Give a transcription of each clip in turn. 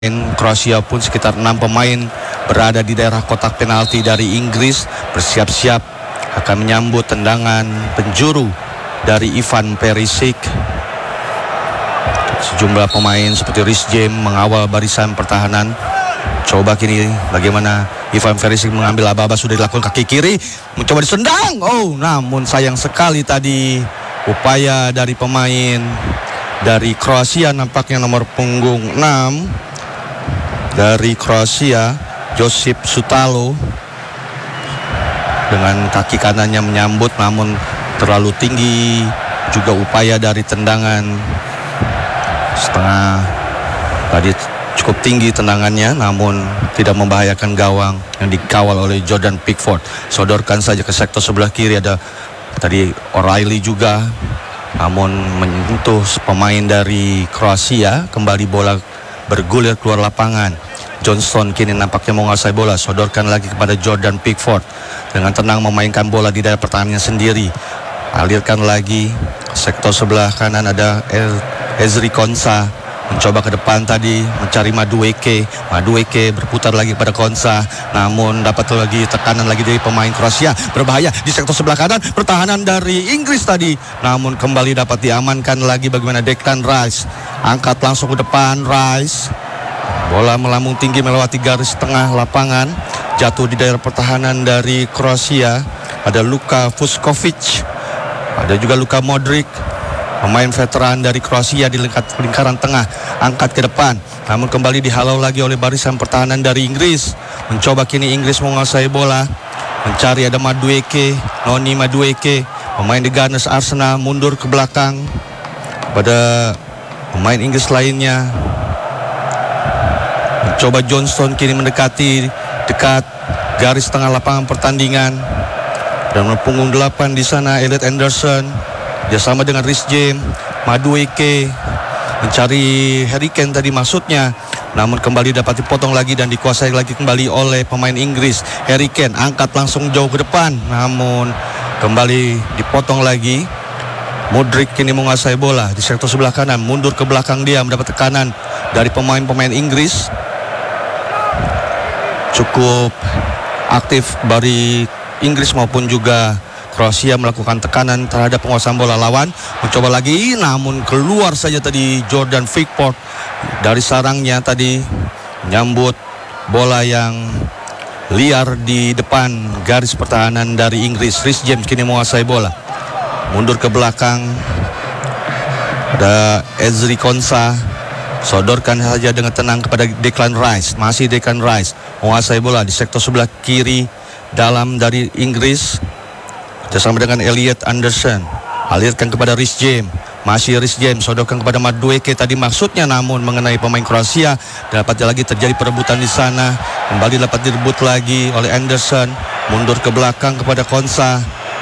Kroasia pun sekitar 6 pemain berada di daerah kotak penalti dari Inggris, bersiap-siap akan menyambut tendangan penjuru dari Ivan Perisic. Sejumlah pemain seperti Reece James mengawal barisan pertahanan. Coba kini bagaimana Ivan Perisic mengambil aba-aba, sudah dilakukan kaki kiri, mencoba disendang. Namun sayang sekali tadi upaya dari pemain dari Kroasia, nampaknya nomor punggung 6 dari Kroasia, Josip Sutalo, dengan kaki kanannya menyambut, namun terlalu tinggi juga upaya dari tendangan setengah tadi, cukup tinggi tendangannya, namun tidak membahayakan gawang yang dikawal oleh Jordan Pickford. Sodorkan saja ke sektor sebelah kiri, ada tadi O'Reilly juga, namun menyentuh pemain dari Kroasia. Kembali bola bergulir keluar lapangan. Johnston kini nampaknya menguasai bola, sodorkan lagi kepada Jordan Pickford, dengan tenang memainkan bola di daerah pertahanannya sendiri. Alirkan lagi sektor sebelah kanan, ada Ezri Konsa mencoba ke depan tadi mencari Madueke berputar lagi pada Konsa, namun dapat lagi tekanan lagi dari pemain Kroasia. Berbahaya di sektor sebelah kanan, pertahanan dari Inggris tadi, namun kembali dapat diamankan lagi. Bagaimana Declan Rice, angkat langsung ke depan. Rice, bola melambung tinggi melewati garis tengah lapangan, jatuh di daerah pertahanan dari Kroasia. Ada Luka Vuskovic, ada juga Luka Modric, pemain veteran dari Kroasia di lingkaran tengah, angkat ke depan, namun kembali dihalau lagi oleh barisan pertahanan dari Inggris. Mencoba kini Inggris menguasai bola, mencari ada Noni Madueke, pemain di Gunners Arsenal, mundur ke belakang pada pemain Inggris lainnya. Mencoba Johnston kini mendekati dekat garis tengah lapangan pertandingan, dan punggung 8 di sana Elliot Anderson bersama dengan Reece James. Madueke mencari Harry Kane tadi maksudnya, namun kembali dapat dipotong lagi dan dikuasai lagi kembali oleh pemain Inggris. Harry Kane angkat langsung jauh ke depan, namun kembali dipotong lagi. Modric kini menguasai bola di sektor sebelah kanan, mundur ke belakang, dia mendapat tekanan dari pemain-pemain Inggris. Cukup aktif dari Inggris maupun juga Kroasia melakukan tekanan terhadap penguasaan bola lawan. Mencoba lagi, namun keluar saja tadi Jordan Pickford dari sarangnya tadi, menyambut bola yang liar di depan garis pertahanan dari Inggris. Reece James kini menguasai bola, mundur ke belakang, ada Ezri Konsa, sodorkan saja dengan tenang kepada Declan Rice. Masih Declan Rice menguasai bola di sektor sebelah kiri dalam dari Inggris bersama dengan Elliot Anderson. Alirkan kepada Reece James, masih Reece James, sodorkan kepada Madueke tadi maksudnya, namun mengenai pemain Kroasia. Dapat lagi terjadi perebutan di sana, kembali dapat direbut lagi oleh Anderson, mundur ke belakang kepada Konsa.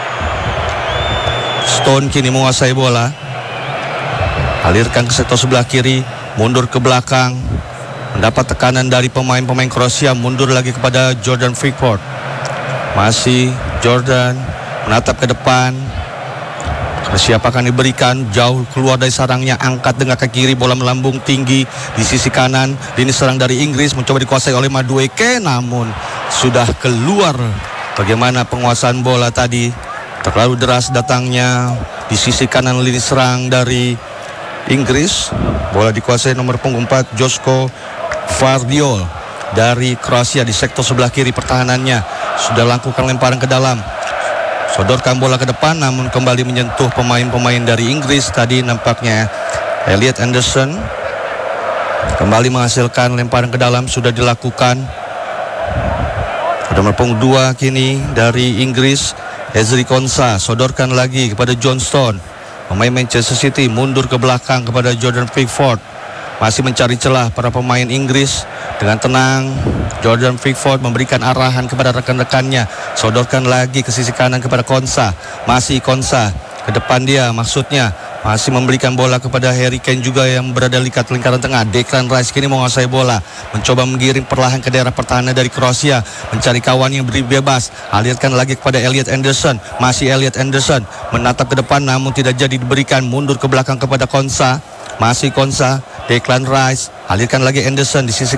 Stone kini menguasai bola, alirkan ke sektor sebelah kiri, mundur ke belakang, mendapat tekanan dari pemain-pemain Kroasia, mundur lagi kepada Jordan Pickford. Masih Jordan menatap ke depan, siapa akan diberikan, jauh keluar dari sarangnya, angkat dengan kaki kiri, bola melambung tinggi di sisi kanan. Lini serang dari Inggris mencoba dikuasai oleh Madueke, namun sudah keluar. Bagaimana penguasaan bola tadi, terlalu deras datangnya di sisi kanan lini serang dari Inggris. Bola dikuasai nomor punggung 4 Josko Vardiol dari Kroasia di sektor sebelah kiri pertahanannya. Sudah lakukan lemparan ke dalam, sodorkan bola ke depan, namun kembali menyentuh pemain-pemain dari Inggris tadi. Nampaknya Elliot Anderson kembali menghasilkan lemparan ke dalam, sudah dilakukan. Ada nomor punggung 2 kini dari Inggris, Ezri Konsa, sodorkan lagi kepada Johnston, pemain Manchester City, mundur ke belakang kepada Jordan Pickford. Masih mencari celah para pemain Inggris. Dengan tenang Jordan Pickford memberikan arahan kepada rekan-rekannya, sodorkan lagi ke sisi kanan kepada Konsa. Masih Konsa ke depan, dia maksudnya masih memberikan bola kepada Harry Kane juga yang berada di lingkaran tengah. Declan Rice kini menguasai bola, mencoba menggiring perlahan ke daerah pertahanan dari Kroasia, mencari kawan yang beri bebas. Alirkan lagi kepada Elliot Anderson. Masih Elliot Anderson menatap ke depan, namun tidak jadi diberikan, mundur ke belakang kepada Konsa. Masih Konsa Declan Rice, alirkan lagi Anderson di sisi